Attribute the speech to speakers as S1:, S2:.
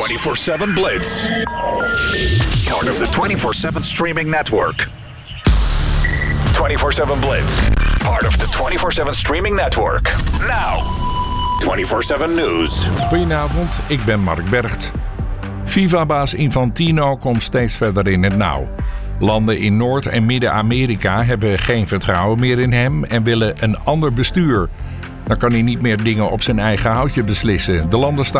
S1: 24/7 Blitz. Part of the 24/7 streaming network. 24/7 Blitz. Part of the 24/7 streaming network. Now. 24/7 News.
S2: Goedenavond, ik ben Mark Bergt. FIFA-baas Infantino komt steeds verder in het nauw. Landen in Noord- en Midden-Amerika hebben geen vertrouwen meer in hem en willen een ander bestuur. Dan kan hij niet meer dingen op zijn eigen houtje beslissen. De landen staan